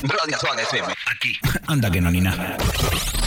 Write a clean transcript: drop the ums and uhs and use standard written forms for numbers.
Radio Swan FM. Aquí. Anda que no ni nada.